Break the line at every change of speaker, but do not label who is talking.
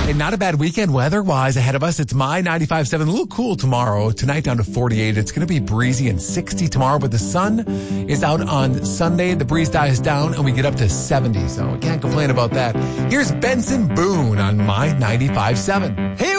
And not a bad weekend weather-wise ahead of us. It's my 95.7. A little cool tomorrow. Tonight down to 48. It's going to be breezy and 60 tomorrow, but the sun is out on Sunday. The breeze dies down and we get up to 70. So I can't complain about that. Here's Benson Boone on my 95.7. Hey!